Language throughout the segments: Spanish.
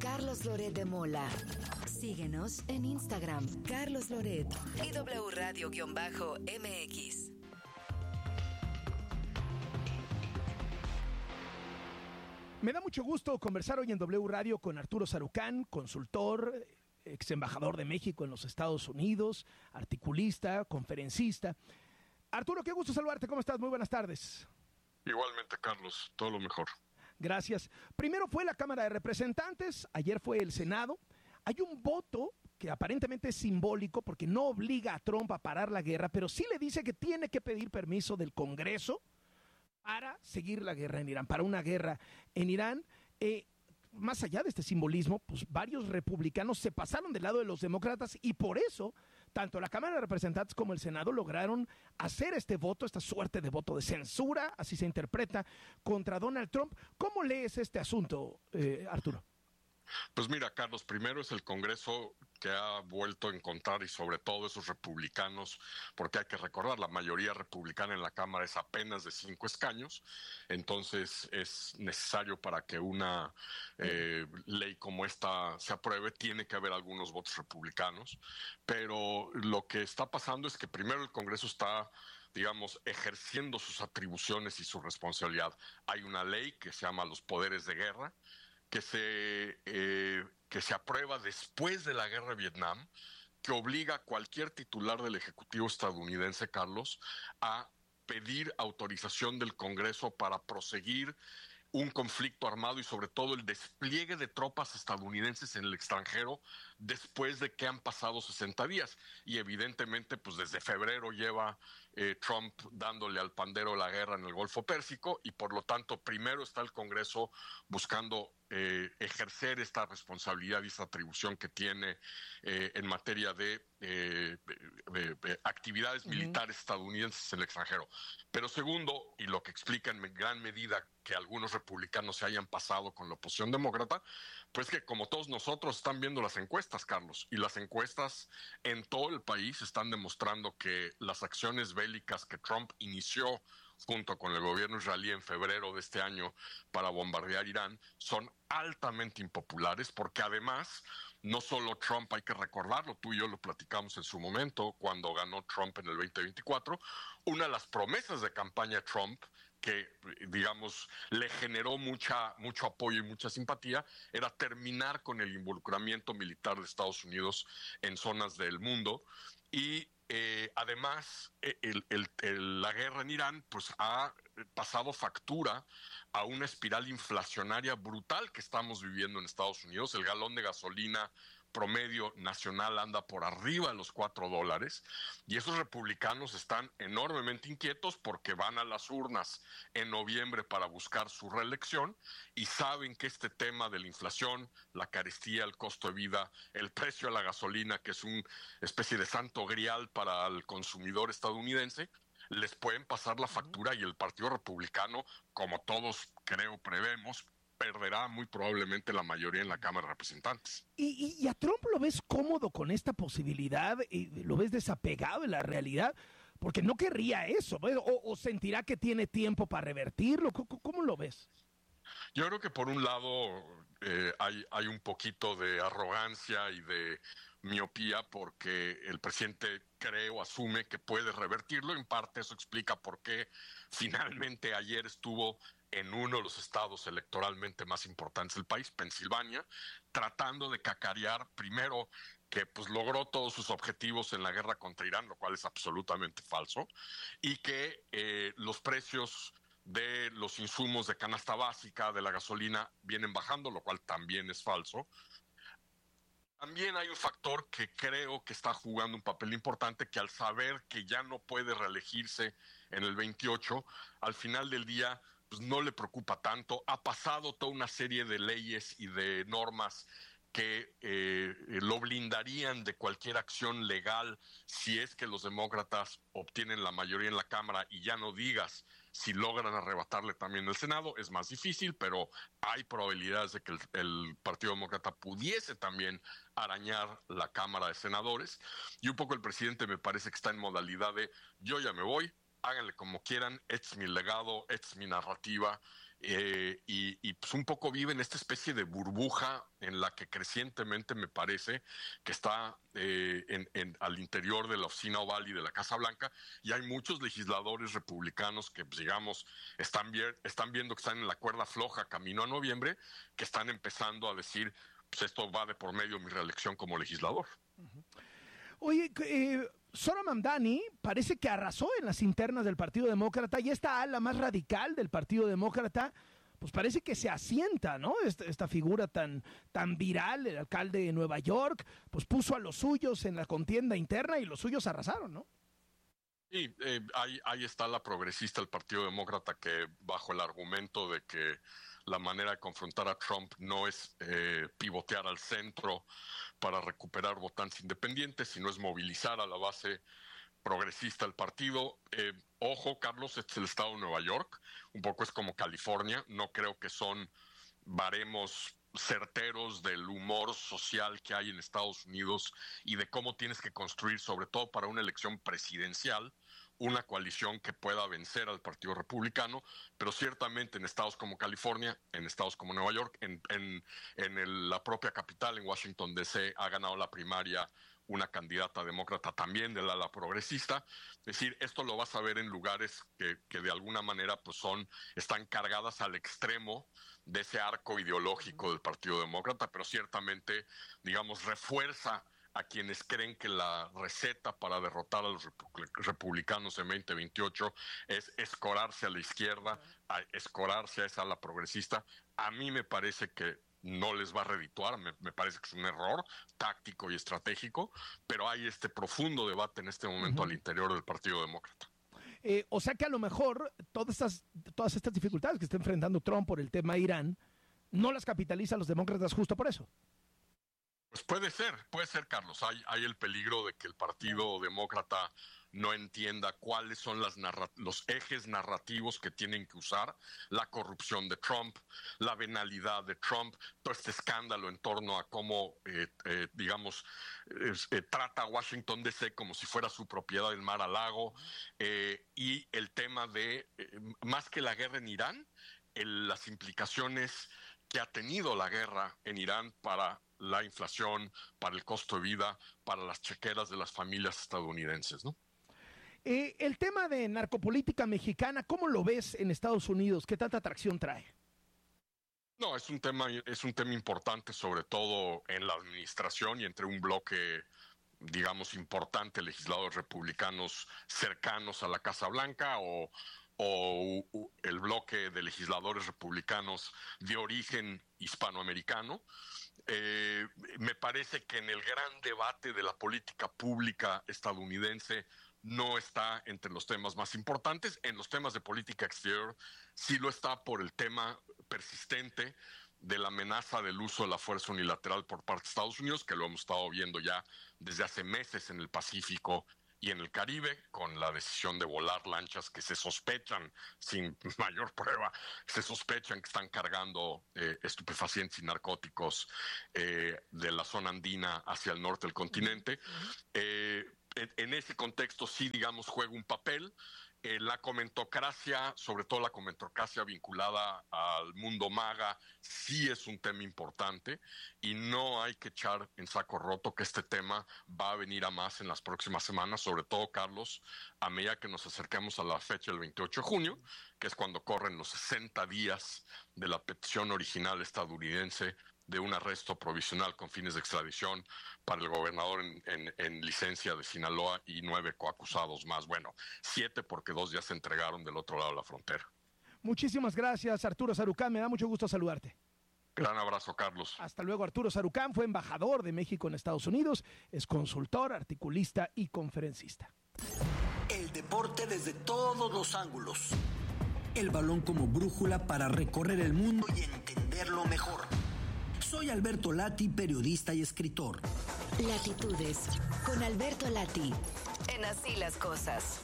Carlos Loret de Mola. Síguenos en Instagram, Carlos Loret y W Radio-MX. Me da mucho gusto conversar hoy en W Radio con Arturo Sarucán, consultor, ex embajador de México en los Estados Unidos, articulista, conferencista. Arturo, qué gusto saludarte. ¿Cómo estás? Muy buenas tardes. Igualmente, Carlos. Todo lo mejor. Gracias. Primero fue la Cámara de Representantes, ayer fue el Senado. Hay un voto que aparentemente es simbólico porque no obliga a Trump a parar la guerra, pero sí le dice que tiene que pedir permiso del Congreso para seguir la guerra en Irán, para una guerra en Irán. Más allá de este simbolismo, pues varios republicanos se pasaron del lado de los demócratas y por eso tanto la Cámara de Representantes como el Senado lograron hacer este voto, esta suerte de voto de censura, así se interpreta, contra Donald Trump. ¿Cómo lees este asunto, Arturo? Pues mira, Carlos, primero es el Congreso que ha vuelto a encontrar, y sobre todo esos republicanos, porque hay que recordar, la mayoría republicana en la Cámara es apenas de 5 escaños, entonces es necesario para que una ley como esta se apruebe, tiene que haber algunos votos republicanos, pero lo que está pasando es que primero el Congreso está, digamos, ejerciendo sus atribuciones y su responsabilidad. Hay una ley que se llama los poderes de guerra, que se aprueba después de la guerra de Vietnam, que obliga a cualquier titular del Ejecutivo estadounidense, Carlos, a pedir autorización del Congreso para proseguir un conflicto armado y sobre todo el despliegue de tropas estadounidenses en el extranjero después de que han pasado 60 días. Y evidentemente, pues desde febrero lleva Trump dándole al pandero la guerra en el Golfo Pérsico y por lo tanto primero está el Congreso buscando ejercer esta responsabilidad y esta atribución que tiene en materia de actividades militares estadounidenses en el extranjero. Pero segundo, y lo que explica en gran medida que algunos republicanos se hayan pasado con la oposición demócrata, pues que como todos nosotros están viendo las encuestas, Carlos, y las encuestas en todo el país están demostrando que las acciones bélicas que Trump inició junto con el gobierno israelí en febrero de este año para bombardear Irán son altamente impopulares, porque además no solo Trump, hay que recordarlo, tú y yo lo platicamos en su momento cuando ganó Trump en el 2024, una de las promesas de campaña de Trump que, digamos, le generó mucho apoyo y mucha simpatía, era terminar con el involucramiento militar de Estados Unidos en zonas del mundo. Y además, la guerra en Irán pues ha pasado factura a una espiral inflacionaria brutal que estamos viviendo en Estados Unidos. El galón de gasolina promedio nacional anda por arriba de los $4 y esos republicanos están enormemente inquietos porque van a las urnas en noviembre para buscar su reelección y saben que este tema de la inflación, la carestía, el costo de vida, el precio de la gasolina, que es una especie de santo grial para el consumidor estadounidense, les pueden pasar la factura y el Partido Republicano, como todos creo prevemos, perderá muy probablemente la mayoría en la Cámara de Representantes. ¿Y a Trump lo ves cómodo con esta posibilidad? ¿Lo ves desapegado de la realidad? Porque no querría eso, ¿ves? O sentirá que tiene tiempo para revertirlo. ¿Cómo lo ves? Yo creo que por un lado hay un poquito de arrogancia y de miopía porque el presidente cree o asume que puede revertirlo. En parte eso explica por qué finalmente ayer estuvo en uno de los estados electoralmente más importantes del país, Pensilvania, tratando de cacarear primero que pues logró todos sus objetivos en la guerra contra Irán, lo cual es absolutamente falso, y que los precios de los insumos de canasta básica, de la gasolina, vienen bajando, lo cual también es falso. También hay un factor que creo que está jugando un papel importante, que al saber que ya no puede reelegirse en el 28, al final del día pues no le preocupa tanto. Ha pasado toda una serie de leyes y de normas que lo blindarían de cualquier acción legal si es que los demócratas obtienen la mayoría en la Cámara, y ya no digas si logran arrebatarle también el Senado. Es más difícil, pero hay probabilidades de que el Partido Demócrata pudiese también arañar la Cámara de Senadores, y un poco el presidente me parece que está en modalidad de yo ya me voy, háganle como quieran, es mi legado, es mi narrativa, y pues un poco vive en esta especie de burbuja en la que crecientemente me parece que está al interior de la oficina oval y de la Casa Blanca, y hay muchos legisladores republicanos que, pues, digamos, están viendo que están en la cuerda floja camino a noviembre, que están empezando a decir, pues esto va de por medio mi reelección como legislador. Oye, Zohran Mamdani parece que arrasó en las internas del Partido Demócrata, y esta ala más radical del Partido Demócrata, pues parece que se asienta, ¿no? Esta figura tan viral, el alcalde de Nueva York, pues puso a los suyos en la contienda interna y los suyos arrasaron, ¿no? Sí, ahí está la progresista del Partido Demócrata, que bajo el argumento de que la manera de confrontar a Trump no es pivotear al centro para recuperar votantes independientes, sino es movilizar a la base progresista del partido. Ojo, Carlos, este es el estado de Nueva York, un poco es como California, no creo que son baremos certeros del humor social que hay en Estados Unidos y de cómo tienes que construir, sobre todo para una elección presidencial, una coalición que pueda vencer al Partido Republicano, pero ciertamente en estados como California, en estados como Nueva York, en la propia capital, en Washington D.C., ha ganado la primaria una candidata demócrata también del ala progresista. Es decir, esto lo vas a ver en lugares que de alguna manera pues están cargadas al extremo de ese arco ideológico del Partido Demócrata, pero ciertamente, digamos, refuerza a quienes creen que la receta para derrotar a los republicanos en 2028 es escorarse a la izquierda, escorarse a esa ala progresista. A mí me parece que no les va a redituar, me parece que es un error táctico y estratégico, pero hay este profundo debate en este momento al interior del Partido Demócrata. O sea que a lo mejor todas estas dificultades que está enfrentando Trump por el tema Irán, no las capitalizan los demócratas justo por eso. Pues puede ser, Carlos. Hay el peligro de que el Partido Demócrata no entienda cuáles son los ejes narrativos que tienen que usar: la corrupción de Trump, la venalidad de Trump, todo este escándalo en torno a cómo, trata a Washington D.C. como si fuera su propiedad del mar a lago, y el tema de, más que la guerra en Irán, las implicaciones que ha tenido la guerra en Irán para la inflación, para el costo de vida, para las chequeras de las familias estadounidenses, ¿no? El tema de narcopolítica mexicana, ¿cómo lo ves en Estados Unidos? ¿Qué tanta atracción trae? No, es un tema importante, sobre todo en la administración y entre un bloque, digamos, importante, legisladores republicanos cercanos a la Casa Blanca, o el bloque de legisladores republicanos de origen hispanoamericano. Me parece que en el gran debate de la política pública estadounidense no está entre los temas más importantes. En los temas de política exterior sí lo está, por el tema persistente de la amenaza del uso de la fuerza unilateral por parte de Estados Unidos, que lo hemos estado viendo ya desde hace meses en el Pacífico y en el Caribe, con la decisión de volar lanchas que se sospechan, sin mayor prueba, se sospechan que están cargando estupefacientes y narcóticos de la zona andina hacia el norte del continente. En ese contexto sí, digamos, juega un papel. La comentocracia, sobre todo la comentocracia vinculada al mundo MAGA, sí es un tema importante, y no hay que echar en saco roto que este tema va a venir a más en las próximas semanas, sobre todo, Carlos, a medida que nos acerquemos a la fecha del 28 de junio, que es cuando corren los 60 días de la petición original estadounidense de un arresto provisional con fines de extradición para el gobernador en licencia de Sinaloa y 9 coacusados más. Bueno, 7 porque 2 ya se entregaron del otro lado de la frontera. Muchísimas gracias, Arturo Sarucán. Me da mucho gusto saludarte. Gran abrazo, Carlos. Hasta luego. Arturo Sarucán fue embajador de México en Estados Unidos, es consultor, articulista y conferencista. El deporte desde todos los ángulos. El balón como brújula para recorrer el mundo y entenderlo mejor. Soy Alberto Lati, periodista y escritor. Latitudes, con Alberto Lati, en Así las Cosas.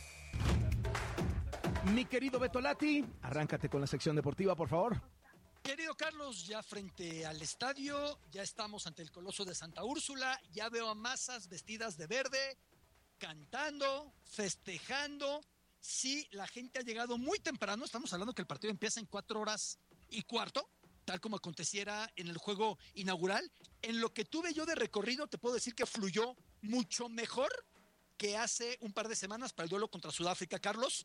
Mi querido Beto Lati, arráncate con la sección deportiva, por favor. Querido Carlos, ya frente al estadio, ya estamos ante el Coloso de Santa Úrsula, ya veo a masas vestidas de verde, cantando, festejando. si la gente ha llegado muy temprano. Estamos hablando que el partido empieza en 4:15, tal como aconteciera en el juego inaugural. En lo que tuve yo de recorrido, te puedo decir que fluyó mucho mejor que hace un par de semanas para el duelo contra Sudáfrica, Carlos.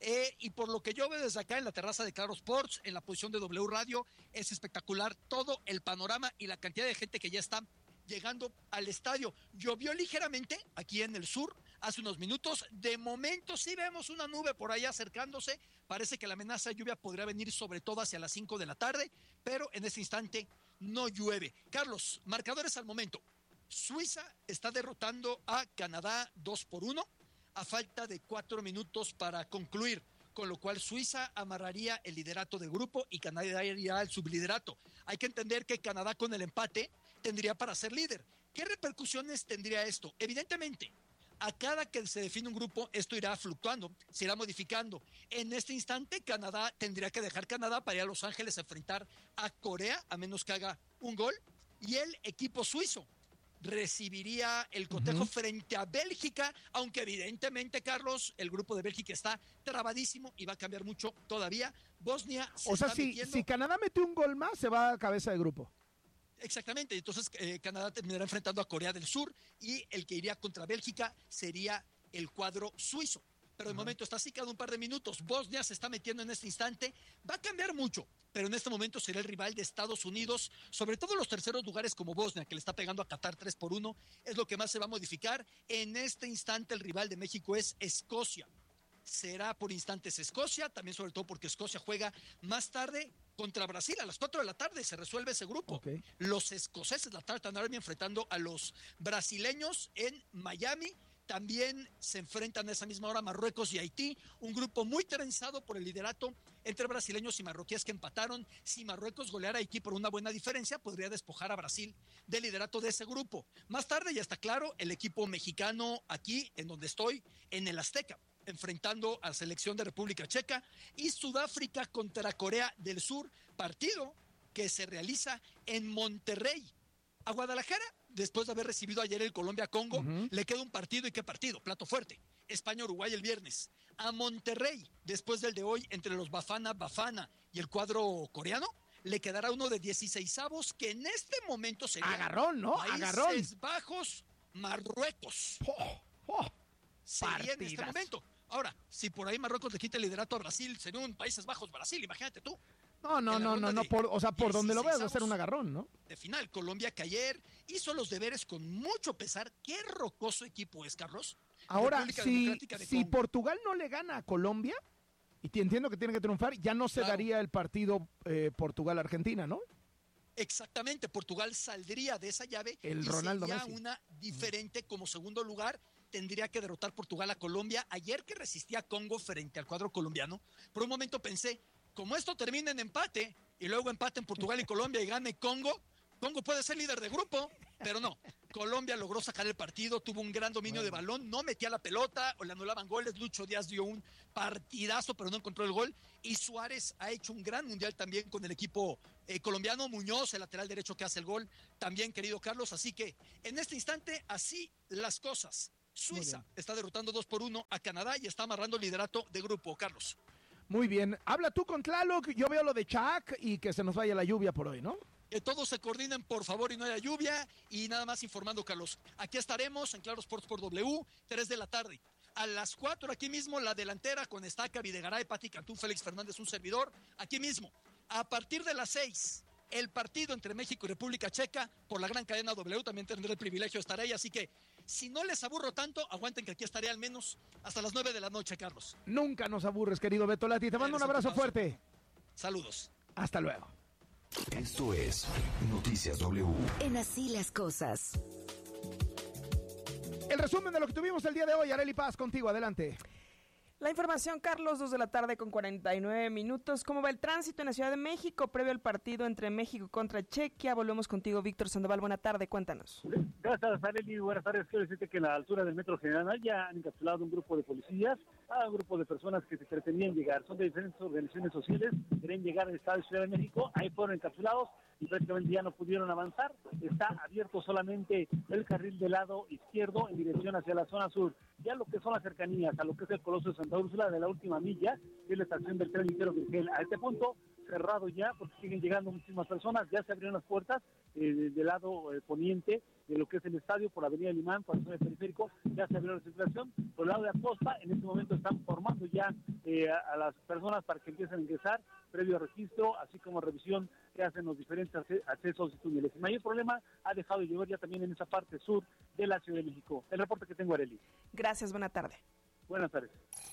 Y por lo que yo veo desde acá en la terraza de Claro Sports, en la posición de W Radio, es espectacular todo el panorama y la cantidad de gente que ya está llegando al estadio. Llovió ligeramente aquí en el sur hace unos minutos. De momento sí vemos una nube por allá acercándose. Parece que la amenaza de lluvia podría venir sobre todo hacia las 5 de la tarde, pero en este instante no llueve. Carlos, marcadores al momento. Suiza está derrotando a Canadá 2-1 a falta de 4 minutos para concluir, con lo cual Suiza amarraría el liderato del grupo y Canadá iría al subliderato. Hay que entender que Canadá con el empate tendría para ser líder. ¿Qué repercusiones tendría esto? Evidentemente, a cada que se define un grupo, esto irá fluctuando, se irá modificando. En este instante, Canadá tendría que dejar Canadá para ir a Los Ángeles a enfrentar a Corea, a menos que haga un gol, y el equipo suizo recibiría el cotejo frente a Bélgica, aunque evidentemente, Carlos, el grupo de Bélgica está trabadísimo y va a cambiar mucho todavía. Bosnia o sea, si Canadá mete un gol más, se va a cabeza de grupo. Exactamente, entonces Canadá terminará enfrentando a Corea del Sur y el que iría contra Bélgica sería el cuadro suizo. Pero de momento está así cada un par de minutos. Bosnia se está metiendo en este instante. Va a cambiar mucho, pero en este momento será el rival de Estados Unidos, sobre todo los terceros lugares como Bosnia, que le está pegando a Qatar 3-1, es lo que más se va a modificar. En este instante el rival de México es Escocia. Será por instantes Escocia, también sobre todo porque Escocia juega más tarde contra Brasil a las 4 de la tarde, se resuelve ese grupo. Okay. Los escoceses, la Tartan Army, enfrentando a los brasileños en Miami. También se enfrentan a esa misma hora Marruecos y Haití, un grupo muy trenzado por el liderato entre brasileños y marroquíes que empataron. Si Marruecos goleara a Haití por una buena diferencia, podría despojar a Brasil del liderato de ese grupo. Más tarde, ya está claro, el equipo mexicano aquí, en donde estoy, en el Azteca, enfrentando a la selección de República Checa, y Sudáfrica contra Corea del Sur, partido que se realiza en Monterrey. A Guadalajara, después de haber recibido ayer el Colombia-Congo, le queda un partido, y qué partido, plato fuerte, España-Uruguay el viernes. A Monterrey, después del de hoy, entre los Bafana y el cuadro coreano, le quedará uno de 16avos, que en este momento sería agarrón, ¿no? Países Bajos, Marruecos. Sería en este momento. Ahora, si por ahí Marruecos le quita el liderato a Brasil, sería un Países Bajos Brasil, imagínate tú. No, por donde lo veas va a ser un agarrón, ¿no? De final, Colombia que ayer hizo los deberes con mucho pesar. Qué rocoso equipo es, Carlos. Ahora, si Portugal no le gana a Colombia, y entiendo que tiene que triunfar, ya no se daría el partido Portugal-Argentina, ¿no? Exactamente, Portugal saldría de esa llave y Ronaldo sería Messi. Una diferente como segundo lugar. Tendría que derrotar Portugal a Colombia. Ayer que resistía a Congo frente al cuadro colombiano, por un momento pensé, como esto termina en empate y luego empate en Portugal y Colombia y gane Congo puede ser líder de grupo, pero no. Colombia logró sacar el partido, tuvo un gran dominio de balón, no metía la pelota o le anulaban goles. Lucho Díaz dio un partidazo, pero no encontró el gol. Y Suárez ha hecho un gran mundial también con el equipo colombiano. Muñoz, el lateral derecho que hace el gol, también, querido Carlos. Así que en este instante, así las cosas. Suiza está derrotando 2-1 a Canadá y está amarrando el liderato de grupo, Carlos. Muy bien. Habla tú con Tlaloc, yo veo lo de Chac y que se nos vaya la lluvia por hoy, ¿no? Que todos se coordinen, por favor, y no haya lluvia. Y nada más informando, Carlos. Aquí estaremos en Claro Sports por W, 3 de la tarde. A las 4, aquí mismo, la delantera con Estaca, Videgaray, Pati Cantú, Félix Fernández, un servidor. Aquí mismo. A partir de las 6, el partido entre México y República Checa por la gran cadena W. También tendré el privilegio de estar ahí. Así que, si no les aburro tanto, aguanten que aquí estaré al menos hasta las 9 de la noche, Carlos. Nunca nos aburres, querido Beto Lati. Te mando un abrazo fuerte. Saludos. Hasta luego. Esto es Noticias W. En Así las Cosas. El resumen de lo que tuvimos el día de hoy. Arely Paz, contigo, adelante. La información, Carlos, 2 de la tarde con 49 minutos. ¿Cómo va el tránsito en la Ciudad de México previo al partido entre México contra Chequia? Volvemos contigo, Víctor Sandoval. Buena tarde, cuéntanos. Gracias, Arely. Buenas tardes. Quiero decirte que en la altura del Metro General ya han encapsulado un grupo de policías, a un grupo de personas que se pretendían llegar. Son de diferentes organizaciones sociales, querían llegar al Estado de Ciudad de México. Ahí fueron encapsulados y prácticamente ya no pudieron avanzar. Está abierto solamente el carril del lado izquierdo en dirección hacia la zona sur. ya lo que son las cercanías, a lo que es el Coloso de Santa Úrsula de la última milla, que es la estación del tren ligero Virgel. A este punto, cerrado ya, porque siguen llegando muchísimas personas, ya se abrieron las puertas del lado poniente de lo que es el estadio, por la avenida Limán, por la zona del periférico, ya se abrió la circulación. Por el lado de Acosta, en este momento están formando ya a las personas para que empiecen a ingresar, previo registro, así como revisión que hacen los diferentes accesos y túneles. El mayor problema ha dejado de llover ya también en esa parte sur de la Ciudad de México. El reporte que tengo, Arely. Gracias, buena tarde. Buenas tardes.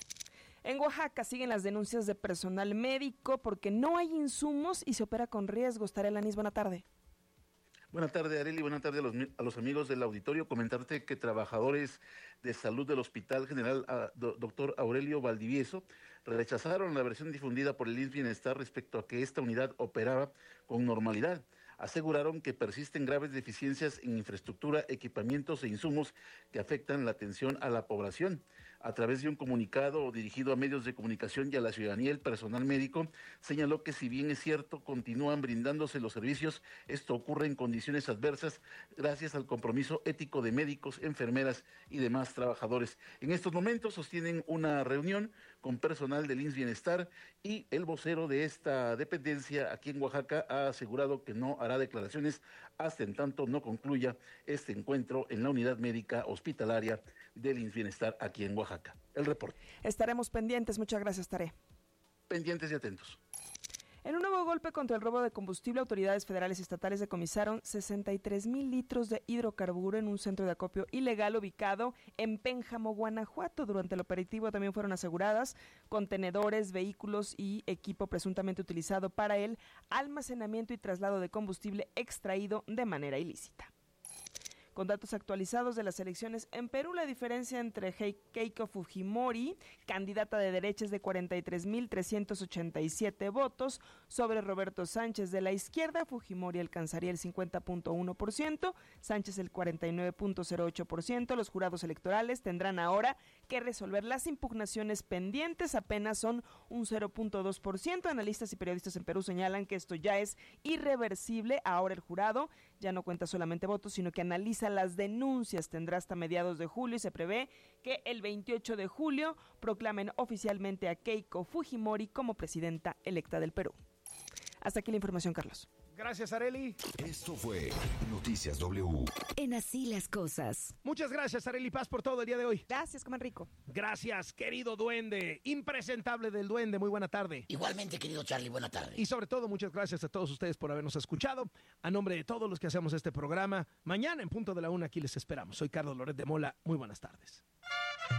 En Oaxaca siguen las denuncias de personal médico porque no hay insumos y se opera con riesgos. Tarea Lanis, buena tarde. Buenas tardes, Arely. Buenas tardes a los amigos del auditorio. Comentarte que trabajadores de salud del Hospital General Dr. Aurelio Valdivieso rechazaron la versión difundida por el IMSS Bienestar respecto a que esta unidad operaba con normalidad. Aseguraron que persisten graves deficiencias en infraestructura, equipamientos e insumos que afectan la atención a la población. A través de un comunicado dirigido a medios de comunicación y a la ciudadanía, el personal médico señaló que si bien es cierto, continúan brindándose los servicios, esto ocurre en condiciones adversas gracias al compromiso ético de médicos, enfermeras y demás trabajadores. En estos momentos sostienen una reunión con personal del IMSS Bienestar y el vocero de esta dependencia aquí en Oaxaca ha asegurado que no hará declaraciones hasta en tanto no concluya este encuentro en la unidad médica hospitalaria del IMSS Bienestar aquí en Oaxaca. El reporte. Estaremos pendientes, muchas gracias, Taré. Pendientes y atentos. En un nuevo golpe contra el robo de combustible, autoridades federales y estatales decomisaron 63,000 litros de hidrocarburo en un centro de acopio ilegal ubicado en Pénjamo, Guanajuato. Durante el operativo también fueron aseguradas contenedores, vehículos y equipo presuntamente utilizado para el almacenamiento y traslado de combustible extraído de manera ilícita. Con datos actualizados de las elecciones en Perú, la diferencia entre Keiko Fujimori, candidata de derecha, es de 43,387 votos, sobre Roberto Sánchez de la izquierda. Fujimori alcanzaría el 50,1%, Sánchez el 49,08%. Los jurados electorales tendrán ahora que resolver las impugnaciones pendientes, apenas son un 0,2%. Analistas y periodistas en Perú señalan que esto ya es irreversible. Ahora el jurado ya no cuenta solamente votos, sino que analiza las denuncias. Tendrá hasta mediados de julio y se prevé que el 28 de julio proclamen oficialmente a Keiko Fujimori como presidenta electa del Perú. Hasta aquí la información, Carlos. Gracias, Arely. Esto fue Noticias W. En Así las Cosas. Muchas gracias, Arely Paz, por todo el día de hoy. Gracias, coman rico. Gracias, querido duende, impresentable del duende, muy buena tarde. Igualmente, querido Charlie, buena tarde. Y sobre todo, muchas gracias a todos ustedes por habernos escuchado. A nombre de todos los que hacemos este programa, mañana en punto de la 1 aquí les esperamos. Soy Carlos Loret de Mola, muy buenas tardes.